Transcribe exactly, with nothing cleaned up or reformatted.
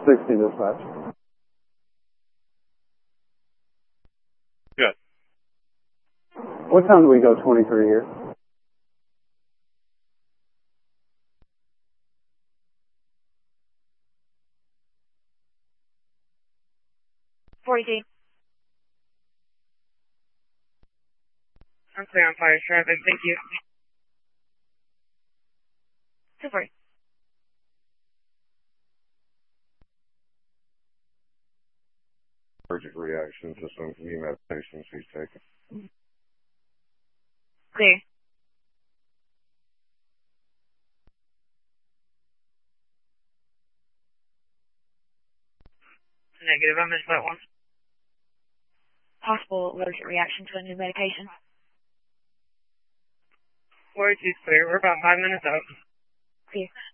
sixty dispatch. Good. What time do we go twenty-three here? forty-two. I'm clear on fire traffic. Thank you. two forty. Allergic reaction to some E M S medications he's taking. Clear. Negative. I missed that one. Possible allergic reaction to a new medication. forty-two's clear. We're about five minutes out. Clear.